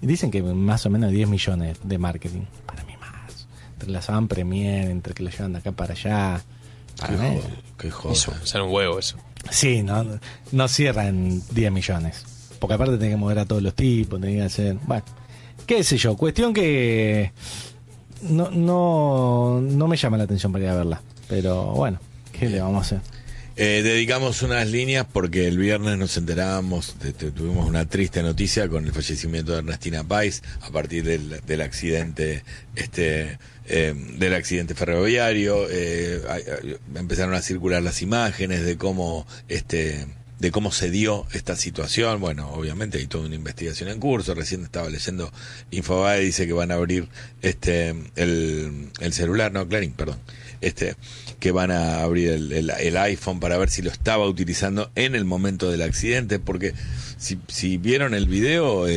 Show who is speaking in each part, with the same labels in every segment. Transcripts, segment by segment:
Speaker 1: dicen que más o menos 10 millones de marketing. Para mí más. Entre la Saban Premier, entre que lo llevan de acá para allá.
Speaker 2: Qué joda.
Speaker 3: Eso, sale un huevo eso.
Speaker 1: Sí, no cierra en 10 millones. Porque aparte tenés que mover a todos los tipos, tenés que hacer... Bueno, qué sé yo. Cuestión que no me llama la atención para ir a verla. Pero bueno, ¿qué le vamos a hacer?
Speaker 2: Dedicamos unas líneas porque el viernes nos enterábamos, tuvimos una triste noticia con el fallecimiento de Ernestina Pais a partir del accidente del accidente ferroviario. Empezaron a circular las imágenes de cómo se dio esta situación. Bueno, obviamente hay toda una investigación en curso. Recién estaba leyendo Infobae, dice que van a abrir el celular, no, Clarín, perdón, que van a abrir el iPhone para ver si lo estaba utilizando en el momento del accidente, porque si vieron el video,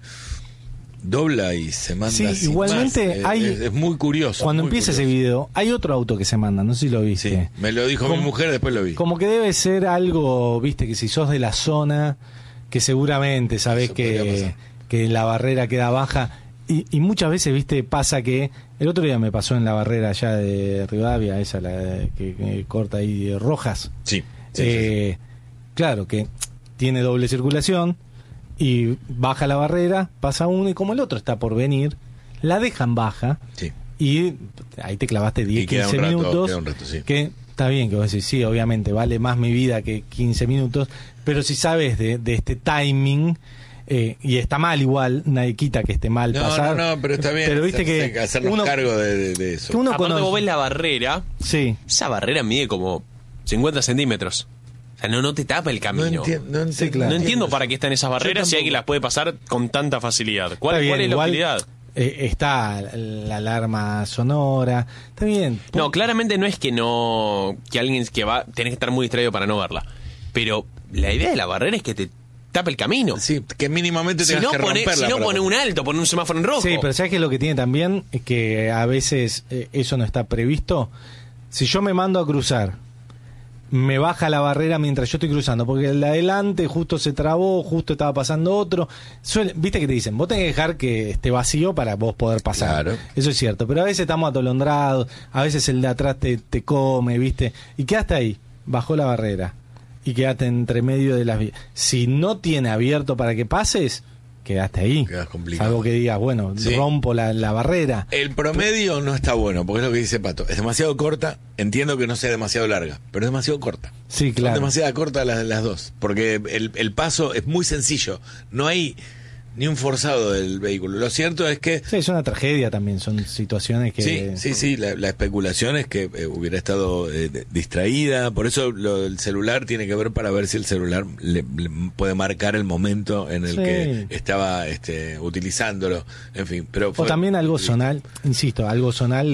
Speaker 2: dobla y se manda.
Speaker 1: Sí,
Speaker 2: sin
Speaker 1: igualmente
Speaker 2: más. Es muy curioso.
Speaker 1: Cuando
Speaker 2: muy
Speaker 1: empieza
Speaker 2: curioso.
Speaker 1: ese video, hay otro auto que se manda, no sé si lo viste.
Speaker 2: Sí, me lo dijo mi mujer, después lo vi.
Speaker 1: Como que debe ser algo, viste, que si sos de la zona, que seguramente sabés
Speaker 2: Eso podría
Speaker 1: que
Speaker 2: pasar.
Speaker 1: la barrera queda baja. Y muchas veces, viste, pasa que... El otro día me pasó en la barrera allá de Rivadavia, esa que corta ahí Rojas.
Speaker 2: Sí. Sí.
Speaker 1: Claro, que tiene doble circulación y baja la barrera, pasa uno y como el otro está por venir, la dejan baja.
Speaker 2: Sí.
Speaker 1: Y ahí te clavaste 10,
Speaker 2: Y queda
Speaker 1: 15
Speaker 2: un rato,
Speaker 1: minutos.
Speaker 2: queda un rato, sí.
Speaker 1: Que está bien que vos decís, sí, obviamente vale más mi vida que 15 minutos, pero si sabes de este timing, y está mal igual, nadie quita que esté mal pasar.
Speaker 2: No, pero está bien.
Speaker 1: Pero viste que
Speaker 2: hacernos
Speaker 1: uno,
Speaker 2: cargo de eso.
Speaker 1: que uno
Speaker 3: Aparte vos ves la barrera,
Speaker 1: Sí.
Speaker 3: esa barrera mide como 50 centímetros. O sea, no te tapa el camino.
Speaker 1: Sí, claro.
Speaker 3: No entiendo para qué están esas barreras si alguien las puede pasar con tanta facilidad. ¿Cuál
Speaker 1: Está bien,
Speaker 3: es la
Speaker 1: igual,
Speaker 3: utilidad?
Speaker 1: Está la alarma sonora. Está bien.
Speaker 3: No, claramente no es que alguien que va, tenés que estar muy distraído para no verla. Pero la idea de la barrera es que te tape el camino.
Speaker 2: Sí, que mínimamente
Speaker 3: Si
Speaker 2: tengas
Speaker 3: no,
Speaker 2: que romperla.
Speaker 3: si no pone un alto, pone un semáforo en rojo.
Speaker 1: Sí, pero ¿sabes qué es lo que tiene también? Es que a veces eso no está previsto. Si yo me mando a cruzar, me baja la barrera mientras yo estoy cruzando, porque el de adelante justo se trabó, justo estaba pasando otro. Viste que te dicen, vos tenés que dejar que esté vacío para vos poder pasar. Claro. Eso es cierto, pero a veces estamos atolondrados, a veces el de atrás te come, ¿viste? Y quedaste ahí, bajó la barrera. Y quedaste entre medio de las vías. Si no tiene abierto para que pases, quedaste ahí.
Speaker 2: Quedas complicado.
Speaker 1: Salvo que digas, bueno,
Speaker 2: Sí.
Speaker 1: rompo la barrera.
Speaker 2: El promedio no está bueno, porque es lo que dice Pato. Es demasiado corta, entiendo que no sea demasiado larga, pero es demasiado corta.
Speaker 1: Sí, claro.
Speaker 2: Son demasiado cortas las dos, porque el paso es muy sencillo. No hay ni un forzado del vehículo. Lo cierto es que...
Speaker 1: Sí, es una tragedia también, son situaciones que...
Speaker 2: Sí, la especulación es que hubiera estado distraída, por eso el celular tiene que ver para ver si el celular le puede marcar el momento en el que estaba utilizándolo, en fin. Pero
Speaker 1: o también algo zonal, insisto, algo zonal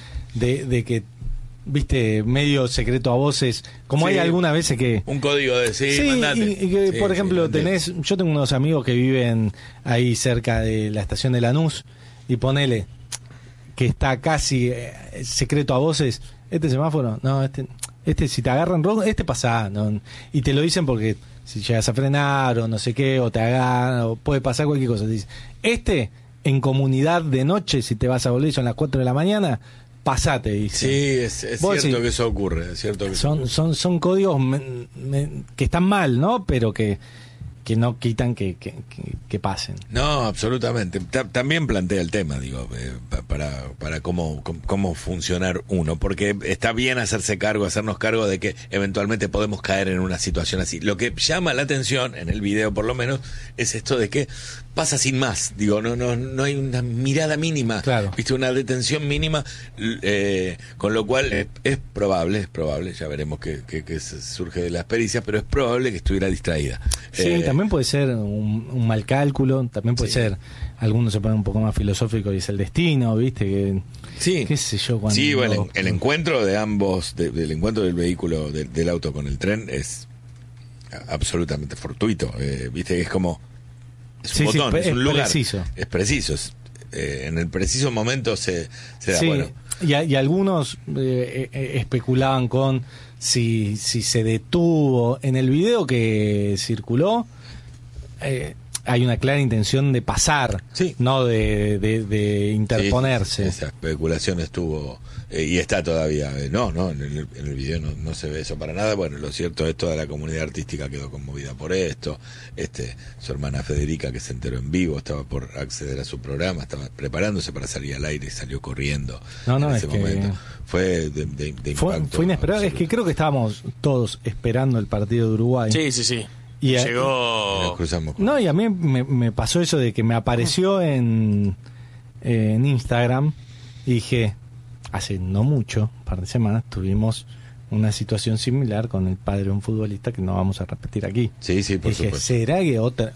Speaker 1: de que, viste, medio secreto a voces, como hay algunas veces que...
Speaker 2: Un código de mandate.
Speaker 1: Y que, por ejemplo, yo tengo unos amigos que viven ahí cerca de la estación de Lanús, y ponele que está casi secreto a voces, este semáforo, no, este si te agarran rojo, pasa, no, y te lo dicen porque si llegas a frenar o no sé qué, o te agarran, o puede pasar cualquier cosa, te dicen, en comunidad de noche, si te vas a volver, son las 4 de la mañana, pasate, dice.
Speaker 2: Sí, es cierto que eso ocurre, es cierto que
Speaker 1: son códigos que están mal, ¿no? Pero que no quitan que pasen.
Speaker 2: No, absolutamente. También plantea el tema, digo, para cómo funcionar uno, porque está bien hacernos cargo de que eventualmente podemos caer en una situación así. Lo que llama la atención, en el video por lo menos, es esto de que pasa sin más, digo, no hay una mirada mínima,
Speaker 1: claro.
Speaker 2: Viste, una detención mínima, con lo cual es probable, ya veremos que surge de las pericias, pero es probable que estuviera distraída.
Speaker 1: Sí, también puede ser un mal cálculo, también puede ser, algunos se ponen un poco más filosófico y es el destino, ¿viste? Qué sé yo, cuando...
Speaker 2: Sí, bueno, el encuentro de ambos, del encuentro del vehículo, del auto con el tren, es absolutamente fortuito, ¿viste? Es como... Es un botón, es un lugar.
Speaker 1: Preciso.
Speaker 2: Es preciso. En el preciso momento se da, bueno.
Speaker 1: Y algunos especulaban con si se detuvo. En el video que circuló, hay una clara intención de pasar,
Speaker 2: Sí.
Speaker 1: no de interponerse.
Speaker 2: Sí, esa especulación estuvo y está todavía. No, en el video no se ve eso para nada. Bueno, lo cierto es toda la comunidad artística quedó conmovida por esto. Su hermana Federica, que se enteró en vivo, estaba por acceder a su programa, estaba preparándose para salir al aire y salió corriendo en ese momento. Fue de impacto.
Speaker 1: Fue inesperado. Es que creo que estábamos todos esperando el partido de Uruguay.
Speaker 3: Sí.
Speaker 1: Y
Speaker 3: llegó.
Speaker 2: Nos cruzamos con-
Speaker 1: No, y a mí me pasó eso de que me apareció en Instagram y dije, hace no mucho, un par de semanas, tuvimos una situación similar con el padre de un futbolista que no vamos a repetir aquí.
Speaker 2: Sí, por
Speaker 1: Dije,
Speaker 2: supuesto.
Speaker 1: ¿será que otra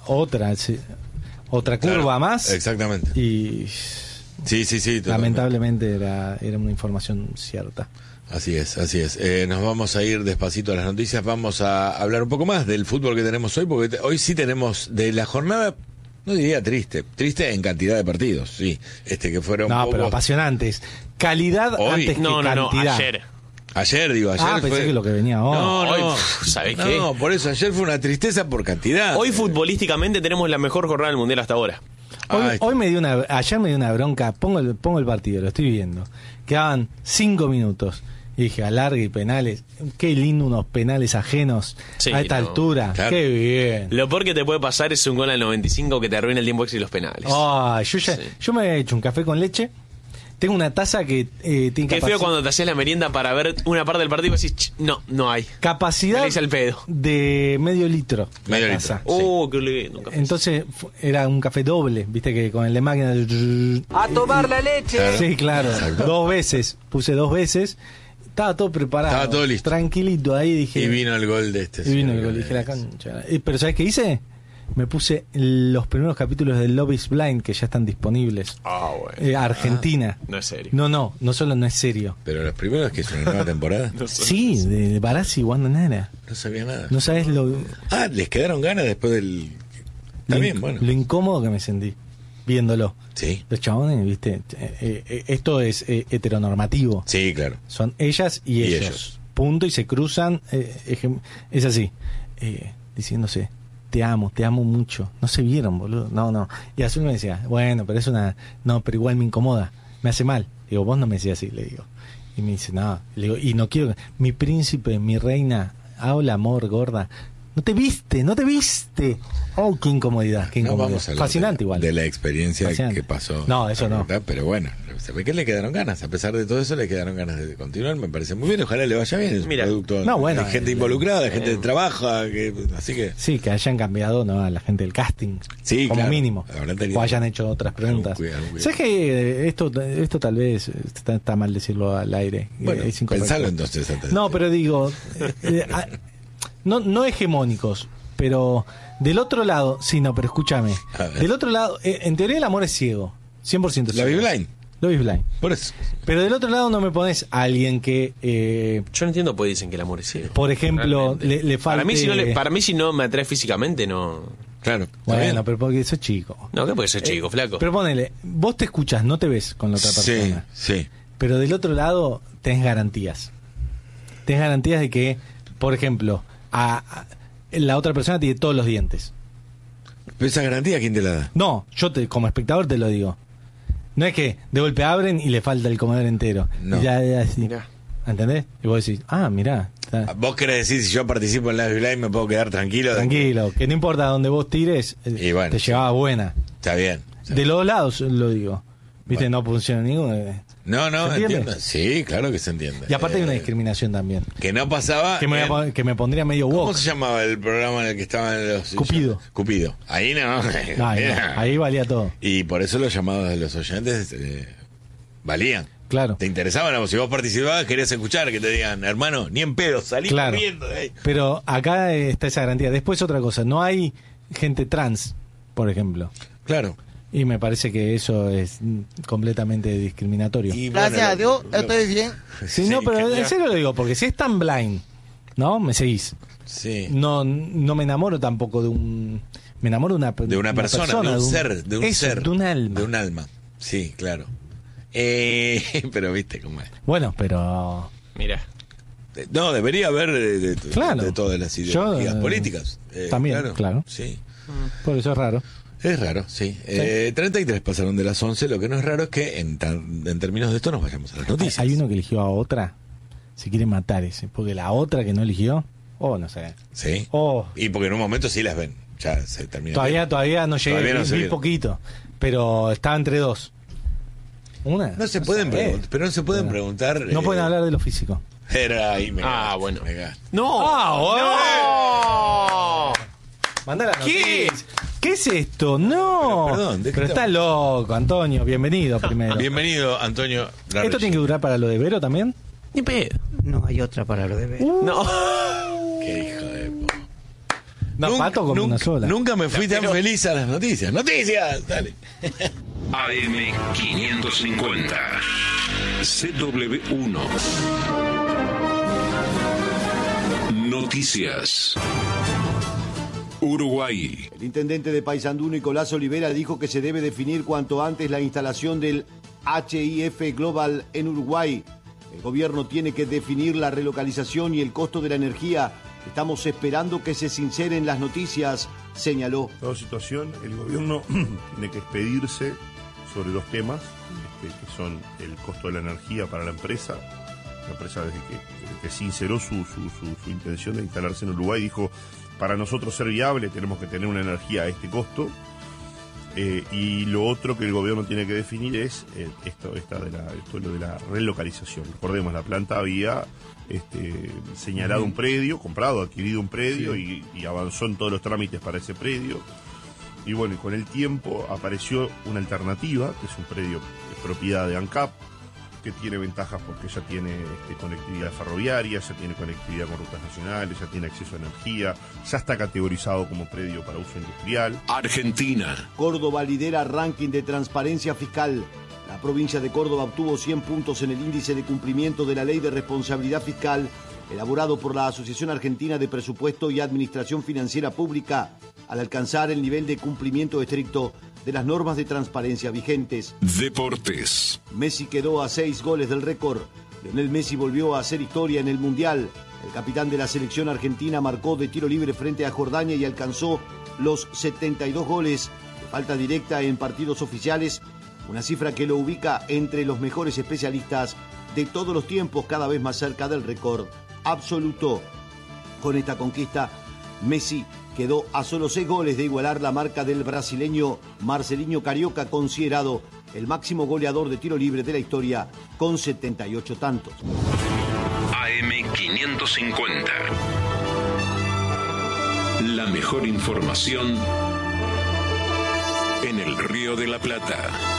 Speaker 1: curva
Speaker 2: Claro,
Speaker 1: más?
Speaker 2: Exactamente.
Speaker 1: Y
Speaker 2: Sí, totalmente.
Speaker 1: lamentablemente era una información cierta.
Speaker 2: Así es. Nos vamos a ir despacito a las noticias. Vamos a hablar un poco más del fútbol que tenemos hoy, porque hoy sí tenemos de la jornada, no diría triste en cantidad de partidos, sí. Que fueron
Speaker 1: No,
Speaker 2: pocos.
Speaker 1: pero apasionantes. Calidad
Speaker 2: Hoy.
Speaker 1: antes que
Speaker 3: No,
Speaker 1: cantidad.
Speaker 2: Ayer
Speaker 1: Pensé
Speaker 2: fue...
Speaker 1: que lo que venía hoy.
Speaker 3: Hoy,
Speaker 2: No,
Speaker 3: ¿sabés qué?
Speaker 2: No, por eso ayer fue una tristeza por cantidad.
Speaker 3: Hoy futbolísticamente tenemos la mejor jornada del Mundial hasta ahora.
Speaker 1: Ayer me dio una bronca, pongo el partido, lo estoy viendo. Quedaban 5 minutos. Y dije, alargue y penales. Qué lindo unos penales ajenos
Speaker 3: Sí,
Speaker 1: a esta
Speaker 3: no,
Speaker 1: altura.
Speaker 2: claro.
Speaker 1: Qué bien.
Speaker 3: Lo peor que te puede pasar es un gol al 95 que te arruina el tiempo extra y los penales.
Speaker 1: Yo me he hecho un café con leche. Tengo una taza que tiene
Speaker 3: Qué feo cuando te haces la merienda para ver una parte del partido y decís, no hay.
Speaker 1: capacidad
Speaker 3: Me le hice al pedo.
Speaker 1: de medio litro. la
Speaker 2: Medio
Speaker 1: taza.
Speaker 2: litro.
Speaker 3: Qué lindo. un café.
Speaker 1: Entonces era un café doble, viste que con el de máquina.
Speaker 4: A tomar la leche.
Speaker 2: Claro.
Speaker 1: Sí, claro.
Speaker 2: Exacto.
Speaker 1: 2 veces. Puse 2 veces. Estaba todo preparado.
Speaker 2: Estaba todo listo.
Speaker 1: Tranquilito ahí dije.
Speaker 2: Y vino el gol de
Speaker 1: Y vino el gol. Dije la concha. Pero ¿sabes qué hice? Me puse los primeros capítulos de Love is Blind que ya están disponibles.
Speaker 3: Bueno.
Speaker 1: Argentina.
Speaker 3: No es serio.
Speaker 1: No solo no es serio.
Speaker 2: Pero los primeros, que es una nueva temporada,
Speaker 1: Sí, de Barassi y Wanda Nara.
Speaker 2: no sabía nada.
Speaker 1: No sabes lo
Speaker 2: Les quedaron ganas después del... Está bien, bueno.
Speaker 1: lo incómodo que me sentí viéndolo.
Speaker 2: Sí,
Speaker 1: Los chabones, viste, esto es heteronormativo.
Speaker 2: sí, claro.
Speaker 1: Son ellas y
Speaker 2: Y
Speaker 1: ellos.
Speaker 2: ellos.
Speaker 1: Punto, y se cruzan. Es así. Diciéndose, te amo mucho. No se vieron, boludo. No. Y Azul me decía, bueno, pero es una... No, pero igual me incomoda. Me hace mal. Digo, vos no me decías así, le digo. Y me dice, no. Le digo, y no quiero... Mi príncipe, mi reina, habla amor, gorda. No te viste. Oh, qué incomodidad, qué
Speaker 2: No
Speaker 1: incomodidad.
Speaker 2: vamos a hablar
Speaker 1: Fascinante igual.
Speaker 2: de la experiencia
Speaker 1: Fascinante.
Speaker 2: que pasó.
Speaker 1: No, eso no.
Speaker 2: Pero bueno, se ve que le quedaron ganas. A pesar de todo eso, le quedaron ganas de continuar. Me parece muy bien. Ojalá le vaya bien. Es un
Speaker 3: Mira.
Speaker 2: producto.
Speaker 1: No, bueno,
Speaker 2: hay gente involucrada, hay gente que trabaja. Así que.
Speaker 1: Sí, que hayan cambiado, ¿no?, a la gente del casting.
Speaker 2: Sí,
Speaker 1: como
Speaker 2: claro.
Speaker 1: mínimo.
Speaker 2: Habrán tenido
Speaker 1: O hayan hecho otras preguntas.
Speaker 2: algún cuidado.
Speaker 1: ¿Sabes que esto tal vez está mal decirlo al aire?
Speaker 2: Bueno,
Speaker 1: Es incorrecto.
Speaker 2: pensalo entonces antes de-
Speaker 1: No, pero digo, no hegemónicos, pero del otro lado, sí, no, pero escúchame.
Speaker 2: A ver.
Speaker 1: Del otro lado, en teoría el amor es ciego. 100%
Speaker 2: La
Speaker 1: ciego.
Speaker 2: Blind.
Speaker 1: Love is Blind.
Speaker 2: Por eso.
Speaker 1: Pero del otro lado no me pones a alguien que,
Speaker 3: Yo no entiendo por qué dicen que el amor es ciego.
Speaker 1: por ejemplo,
Speaker 3: Realmente.
Speaker 1: le falte...
Speaker 3: Para mí, si no me atrae físicamente, no.
Speaker 2: Claro. está
Speaker 1: Bueno,
Speaker 2: bien.
Speaker 1: pero porque sos chico.
Speaker 3: No, ¿qué puede ser chico, flaco?
Speaker 1: Pero ponele, vos te escuchas, no te ves con la otra
Speaker 2: Sí,
Speaker 1: persona.
Speaker 2: sí.
Speaker 1: Pero del otro lado tenés garantías. Tenés garantías de que, por ejemplo, la otra persona tiene todos los dientes.
Speaker 2: Pero esa garantía, ¿quién te la da?
Speaker 1: No, como espectador te lo digo. No es que de golpe abren y le falta el comedor entero.
Speaker 2: No.
Speaker 1: Y ya así.
Speaker 3: Mirá.
Speaker 1: ¿Entendés? Y vos decís, mirá, está
Speaker 2: ¿Vos querés decir si yo participo en la Blind me puedo quedar tranquilo?
Speaker 1: tranquilo, que no importa donde vos tires,
Speaker 2: Y bueno,
Speaker 1: te
Speaker 2: sí.
Speaker 1: llevaba buena.
Speaker 2: Está bien.
Speaker 1: De los dos lados lo digo. ¿Viste?
Speaker 2: Bueno.
Speaker 1: No funciona ninguno.
Speaker 2: No,
Speaker 1: ¿Se entiende?
Speaker 2: entiendo. Sí, claro que se entiende.
Speaker 1: Y aparte hay una discriminación también.
Speaker 2: Que no pasaba.
Speaker 1: Que me pondría medio
Speaker 2: ¿Cómo
Speaker 1: woke.
Speaker 2: se llamaba el programa en el que estaban los.
Speaker 1: Cupido.
Speaker 2: Cupido. Ahí no.
Speaker 1: No, ahí valía todo.
Speaker 2: Y por eso los llamados de los oyentes valían.
Speaker 1: Claro.
Speaker 2: Te interesaban, o si vos participabas, querías escuchar que te digan, hermano, ni en pedo, salí
Speaker 1: Claro.
Speaker 2: corriendo de ahí.
Speaker 1: Pero acá está esa garantía. Después otra cosa, no hay gente trans, por ejemplo.
Speaker 2: Claro.
Speaker 1: Y me parece que eso es completamente discriminatorio.
Speaker 2: Y
Speaker 4: Gracias
Speaker 2: bueno,
Speaker 4: a Dios, estoy bien.
Speaker 1: Sí, no, pero
Speaker 2: que-
Speaker 1: en serio lo digo, porque si es tan blind, ¿no? Me seguís.
Speaker 2: Sí.
Speaker 1: No me enamoro tampoco de un... Me enamoro de una
Speaker 2: persona, de un ser, de un
Speaker 1: eso,
Speaker 2: ser.
Speaker 1: de un alma.
Speaker 2: De un alma. Sí, claro. Pero viste cómo es.
Speaker 1: Bueno, pero...
Speaker 3: Mira.
Speaker 2: No, debería haber
Speaker 1: Claro.
Speaker 2: de todas las ideologías
Speaker 1: Yo,
Speaker 2: políticas.
Speaker 1: también, claro.
Speaker 2: Sí.
Speaker 1: Por eso es raro.
Speaker 2: Es raro, sí. 33 pasaron de las 11. Lo que no es raro es que en términos de esto nos vayamos a las noticias.
Speaker 1: Hay uno que eligió a otra. Se quiere matar ese. Porque la otra que no eligió, no sé.
Speaker 2: Sí.
Speaker 1: Oh.
Speaker 2: Y porque en un momento sí las ven. Ya se terminó.
Speaker 1: Todavía no llegué,
Speaker 2: Todavía no se
Speaker 1: vi
Speaker 2: vieron.
Speaker 1: poquito. Pero estaba entre dos. Una.
Speaker 2: No se pueden preguntar, pero no se pueden preguntar.
Speaker 1: No pueden hablar de lo físico.
Speaker 2: Era ahí, me gasto,
Speaker 3: bueno.
Speaker 2: me gasto.
Speaker 3: ¡No!
Speaker 1: Manda la
Speaker 3: ¿Qué?
Speaker 1: noticia. ¿Qué es esto? No.
Speaker 2: Perdón, ¿de qué
Speaker 1: pero está loco, Antonio. Bienvenido primero.
Speaker 2: Bienvenido, Antonio.
Speaker 1: ¿Esto tiene que durar para lo de Vero también?
Speaker 3: Ni pedo.
Speaker 4: No hay otra para lo de ver.
Speaker 3: No.
Speaker 2: Qué hijo de...
Speaker 1: No, Pato como una sola.
Speaker 2: Nunca me fui tan feliz a las noticias. ¡Noticias! Dale.
Speaker 5: AM550 CW1 Noticias. Uruguay.
Speaker 6: El intendente de Paysandú, Nicolás Olivera, dijo que se debe definir cuanto antes la instalación del HIF Global en Uruguay. El gobierno tiene que definir la relocalización y el costo de la energía. Estamos esperando que se sinceren las noticias, señaló.
Speaker 7: En toda situación, el gobierno tiene que expedirse sobre dos temas, que son el costo de la energía para la empresa. La empresa, desde que sinceró su intención de instalarse en Uruguay, dijo: para nosotros ser viable tenemos que tener una energía a este costo. Y lo otro que el gobierno tiene que definir es esto de la relocalización. Recordemos, la planta había señalado un predio, adquirido un predio, sí, y avanzó en todos los trámites para ese predio. Y bueno, y con el tiempo apareció una alternativa, que es un predio propiedad de ANCAP, que tiene ventajas porque ya tiene conectividad ferroviaria, ya tiene conectividad con rutas nacionales, ya tiene acceso a energía, ya está categorizado como predio para uso industrial.
Speaker 5: Argentina.
Speaker 6: Córdoba lidera ranking de transparencia fiscal. La provincia de Córdoba obtuvo 100 puntos en el índice de cumplimiento de la Ley de Responsabilidad Fiscal, elaborado por la Asociación Argentina de Presupuesto y Administración Financiera Pública, al alcanzar el nivel de cumplimiento estricto de las normas de transparencia vigentes.
Speaker 5: Deportes.
Speaker 6: Messi quedó a 6 goles del récord. Lionel Messi volvió a hacer historia en el Mundial. El capitán de la selección argentina marcó de tiro libre frente a Jordania y alcanzó los 72 goles de falta directa en partidos oficiales, una cifra que lo ubica entre los mejores especialistas de todos los tiempos, cada vez más cerca del récord absoluto. Con esta conquista, Messi quedó a solo 6 goles de igualar la marca del brasileño Marcelinho Carioca, considerado el máximo goleador de tiro libre de la historia, con 78 tantos.
Speaker 5: AM550. La mejor información en el Río de la Plata.